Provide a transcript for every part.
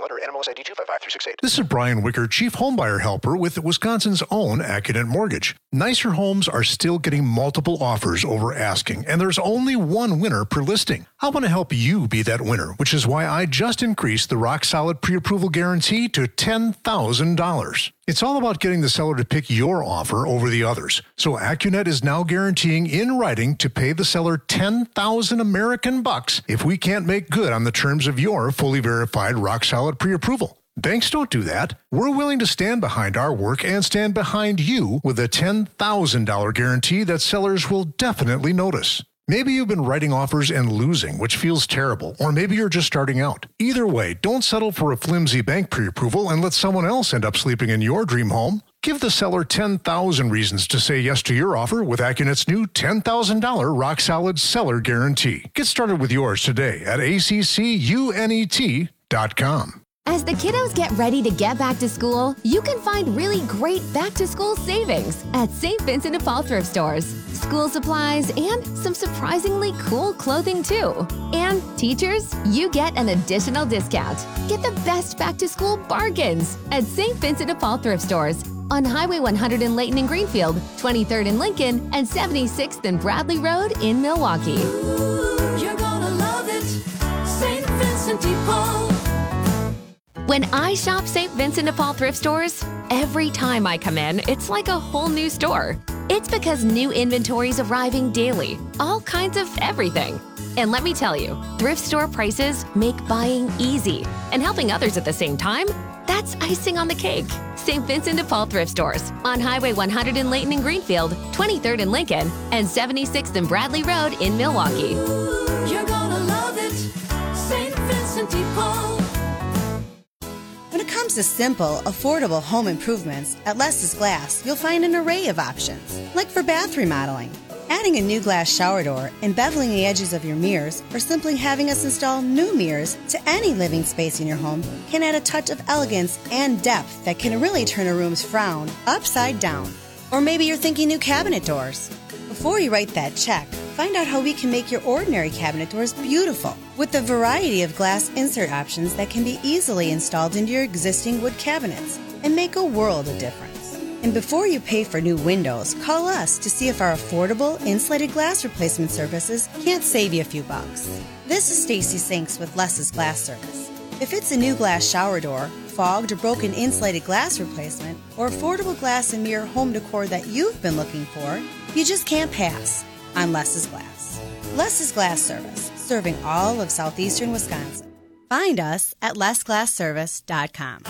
Licensing letter NMLS ID 255368. This is Brian Wicker, Chief Homebuyer Helper with Wisconsin's own Accunet Mortgage. Nicer homes are still getting multiple offers over asking, and there's only one winner per listing. I want to help you be that winner, which is why I just increased the rock-solid pre-approval guarantee to $10,000. It's all about getting the seller to pick your offer over the others. So Accunet is now guaranteeing in writing to pay the seller 10,000 American bucks if we can't make good on the terms of your fully verified rock-solid pre-approval. Banks don't do that. We're willing to stand behind our work and stand behind you with a $10,000 guarantee that sellers will definitely notice. Maybe you've been writing offers and losing, which feels terrible, or maybe you're just starting out. Either way, don't settle for a flimsy bank pre-approval and let someone else end up sleeping in your dream home. Give the seller 10,000 reasons to say yes to your offer with Accunet's new $10,000 rock-solid seller guarantee. Get started with yours today at accunet.com. As the kiddos get ready to get back to school, you can find really great back-to-school savings at St. Vincent de Paul thrift stores. School supplies and some surprisingly cool clothing too. And teachers, you get an additional discount. Get the best back-to-school bargains at St. Vincent de Paul thrift stores on Highway 100 in Layton and Greenfield, 23rd in Lincoln, and 76th and Bradley Road in Milwaukee. Ooh, you're gonna love it, St. Vincent de Paul. When I shop St. Vincent de Paul thrift stores, every time I come in, it's like a whole new store. It's because new inventory's arriving daily, all kinds of everything. And let me tell you, thrift store prices make buying easy. And helping others at the same time, that's icing on the cake. St. Vincent de Paul thrift stores on Highway 100 in Layton and Greenfield, 23rd in Lincoln, and 76th and Bradley Road in Milwaukee. Ooh, you're gonna love it, St. Vincent de Paul. When it comes to simple, affordable home improvements, at Les's Glass, you'll find an array of options. Like for bath remodeling, adding a new glass shower door, embeveling the edges of your mirrors, or simply having us install new mirrors to any living space in your home can add a touch of elegance and depth that can really turn a room's frown upside down. Or maybe you're thinking new cabinet doors. Before you write that check, find out how we can make your ordinary cabinet doors beautiful with a variety of glass insert options that can be easily installed into your existing wood cabinets and make a world of difference. And before you pay for new windows, call us to see if our affordable insulated glass replacement services can't save you a few bucks. This is Stacy Sinks with Les's Glass Service. If it's a new glass shower door, fogged or broken insulated glass replacement, or affordable glass and mirror home decor that you've been looking for, you just can't pass on Les's Glass. Les's Glass Service, serving all of southeastern Wisconsin. Find us at lesglassservice.com.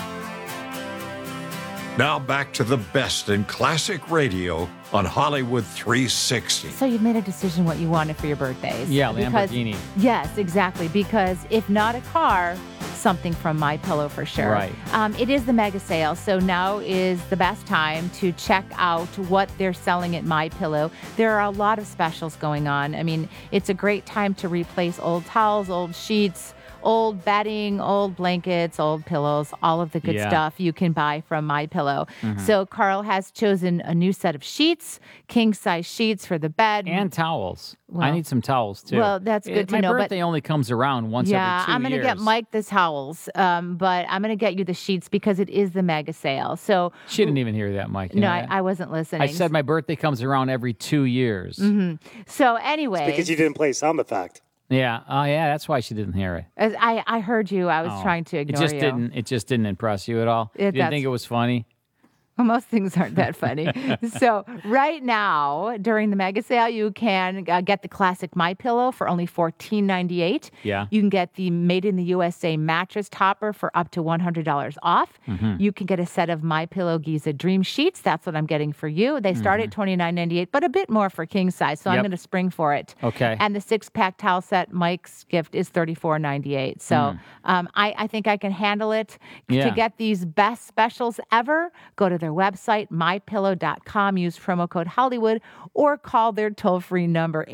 Now back to the best in classic radio on Hollywood 360. So you've made a decision what you wanted for your birthdays. Yeah, Lamborghini. Yes, exactly. Because if not a car, something from MyPillow for sure. Right. It is the mega sale, so now is the best time to check out what they're selling at MyPillow. There are a lot of specials going on. I mean, it's a great time to replace old towels, old sheets, old bedding, old blankets, old pillows, all of the good stuff you can buy from MyPillow. So Carl has chosen a new set of sheets, king-size sheets for the bed. And towels. Well, I need some towels, too. Well, that's good to know. My birthday only comes around once every 2 years. Yeah, I'm going to get Mike the towels, but I'm going to get you the sheets because it is the mega sale. So she didn't even hear that, Mike. No, I wasn't listening. I said my birthday comes around every 2 years. So anyway. It's because you didn't play sound effect. Yeah. Oh, yeah. That's why she didn't hear it. I heard you. I was trying to ignore you. It just didn't impress you at all. You didn't think it was funny? Well, most things aren't that funny. So right now, during the mega sale, you can get the classic MyPillow for only $14.98. Yeah. You can get the Made in the USA mattress topper for up to $100 off. You can get a set of MyPillow Giza Dream Sheets. That's what I'm getting for you. They start at $29.98, but a bit more for king size, so I'm going to spring for it. Okay. And the 6-pack towel set, Mike's gift, is $34.98. So I think I can handle it. Yeah. To get these best specials ever, go to their website, mypillow.com, use promo code Hollywood, or call their toll-free number,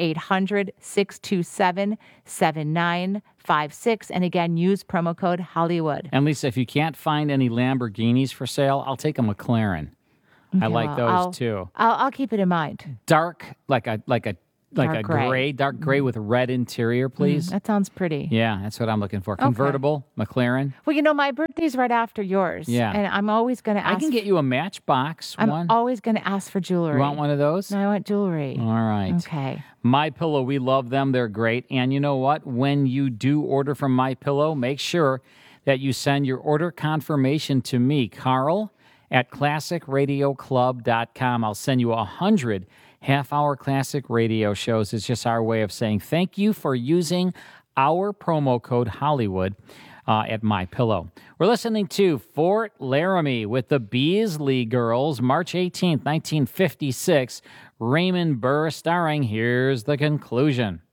800-627-7956. And again, use promo code Hollywood. And Lisa, if you can't find any Lamborghinis for sale, I'll take a McLaren. I like those too. I'll keep it in mind. Dark, like a Like dark gray with red interior, please. That sounds pretty. Yeah, that's what I'm looking for. Convertible, McLaren. Well, my birthday's right after yours. Yeah. And I'm always going to ask. I can get you a Matchbox I'm one. always going to ask for jewelry. You want one of those? No, I want jewelry. All right. Okay. MyPillow, we love them. They're great. And you know what? When you do order from MyPillow, make sure that you send your order confirmation to me, Carl, at classicradioclub.com. I'll send you 100 half-hour classic radio shows. It's just our way of saying thank you for using our promo code Hollywood at MyPillow. We're listening to Fort Laramie with the Beasley Girls, March 18th, 1956. Raymond Burr starring. Here's the conclusion.